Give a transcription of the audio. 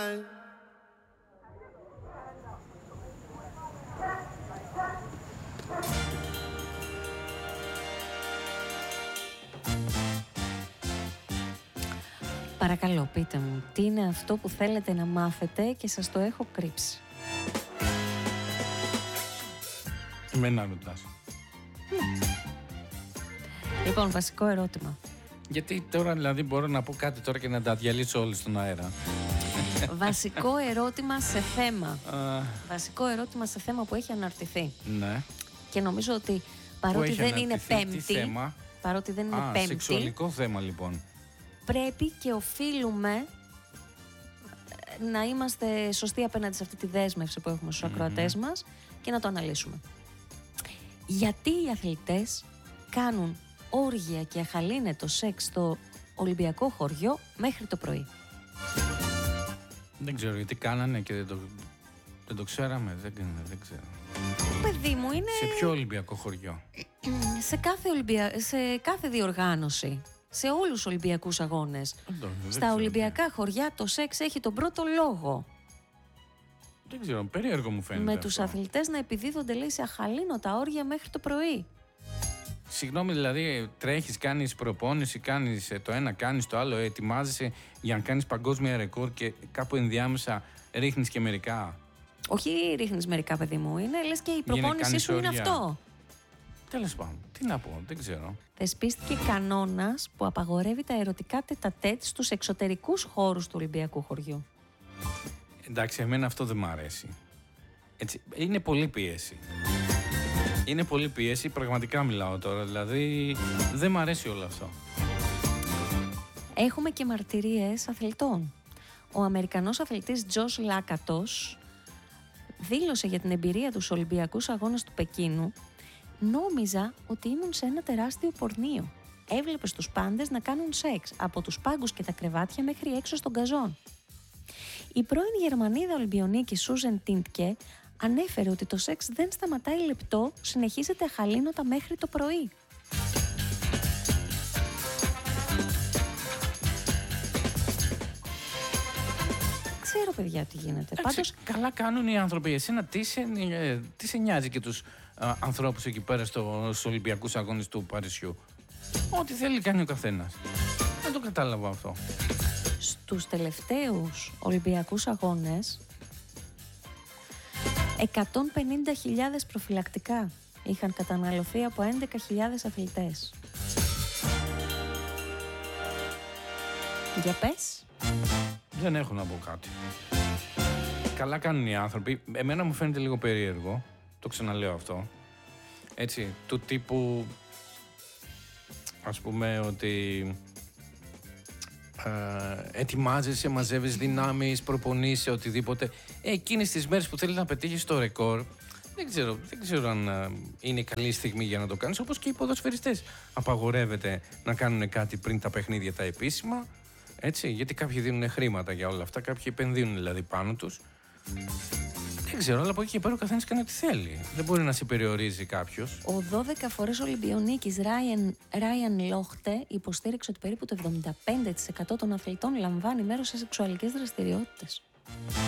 night. Παρακαλώ, πείτε μου, τι είναι αυτό που θέλετε να μάθετε και σας το έχω κρύψει. Εμένα ρωτάς. Λοιπόν, βασικό ερώτημα. Γιατί τώρα δηλαδή μπορώ να πω κάτι τώρα και να τα διαλύσω όλοι στον αέρα. Βασικό ερώτημα σε θέμα. Βασικό ερώτημα σε θέμα που έχει αναρτηθεί. Ναι. Και νομίζω ότι παρότι δεν είναι Πέμπτη. Παρότι δεν είναι Πέμπτη. Σεξουαλικό θέμα λοιπόν. Πρέπει και οφείλουμε να είμαστε σωστοί απέναντι σε αυτή τη δέσμευση που έχουμε στους ακροατές μας και να το αναλύσουμε. Γιατί οι αθλητές κάνουν όργια και αχαλήνετο σεξ στο Ολυμπιακό χωριό μέχρι το πρωί? Δεν ξέρω γιατί κάνανε και δεν το ξέραμε. Δεν ξέρω. Παιδί μου, είναι... Σε ποιο Ολυμπιακό χωριό? σε κάθε διοργάνωση. Σε όλους τους Ολυμπιακούς αγώνες. Στα Ολυμπιακά χωριά το σεξ έχει τον πρώτο λόγο. Δεν ξέρω, περίεργο μου φαίνεται. Με τους αθλητές να επιδίδονται, λέει, σε αχαλήνοτα όργια μέχρι το πρωί. Συγγνώμη, δηλαδή τρέχεις, κάνεις προπόνηση, κάνεις το ένα, κάνεις το άλλο, ετοιμάζεσαι για να κάνεις παγκόσμια ρεκόρ και κάπου ενδιάμεσα ρίχνεις και μερικά. Όχι ρίχνεις μερικά, παιδί μου, είναι λες και η προπόνησή σου είναι αυτό. Τέλος πάντων, τι να πω, δεν ξέρω. Θεσπίστηκε κανόνας που απαγορεύει τα ερωτικά τετατέτ στους εξωτερικούς χώρους του Ολυμπιακού χωριού. Εντάξει, εμένα αυτό δεν μ' αρέσει. Έτσι, είναι πολύ πίεση. Είναι πολύ πίεση, πραγματικά μιλάω τώρα, δηλαδή δεν μ' αρέσει όλο αυτό. Έχουμε και μαρτυρίες αθλητών. Ο Αμερικανός αθλητής Τζος Λάκατος δήλωσε για την εμπειρία του στους Ολυμπιακούς Αγώνες του Πεκίνου: «Νόμιζα ότι ήμουν σε ένα τεράστιο πορνείο. Έβλεπες τους πάντες να κάνουν σεξ, από τους πάγκους και τα κρεβάτια μέχρι έξω στον γκαζόν». Η πρώην Γερμανίδα Ολυμπιονίκη Σούζεν Τίντκε ανέφερε ότι το σεξ δεν σταματάει λεπτό, συνεχίζεται αχαλήνοτα μέχρι το πρωί. Ξέρω, παιδιά, τι γίνεται. Πάντως, καλά κάνουν οι άνθρωποι. Εσένα τι σε νοιάζει και τους ανθρώπους εκεί πέρα στους Ολυμπιακούς Αγώνες του Παρισιού? Ό,τι θέλει κάνει ο καθένας. Δεν το κατάλαβα αυτό. Στους τελευταίους Ολυμπιακούς Αγώνες 150.000 προφυλακτικά είχαν καταναλωθεί από 11.000 αθλητές. Για πες. Δεν έχω να πω κάτι. Καλά κάνουν οι άνθρωποι. Εμένα μου φαίνεται λίγο περίεργο. Το ξαναλέω αυτό. Έτσι, του τύπου, ας πούμε, ότι ετοιμάζεσαι, μαζεύεις δυνάμεις, προπονείσαι, οτιδήποτε. Εκείνες τις μέρες που θέλεις να πετύχεις το ρεκόρ, δεν ξέρω αν είναι καλή στιγμή για να το κάνεις. Όπως και οι ποδοσφαιριστές. Απαγορεύεται να κάνουν κάτι πριν τα παιχνίδια τα επίσημα. Έτσι, γιατί κάποιοι δίνουν χρήματα για όλα αυτά, κάποιοι επενδύουν δηλαδή πάνω τους. Δεν ξέρω, αλλά από εκεί και πέρα ο καθένας κάνει ό,τι θέλει. Δεν μπορεί να σε περιορίζει κάποιος. Ο 12 φορές Ολυμπιονίκης Ράιαν Λόχτε υποστήριξε ότι περίπου το 75% των αθλητών λαμβάνει μέρος σε σεξουαλικές δραστηριότητες.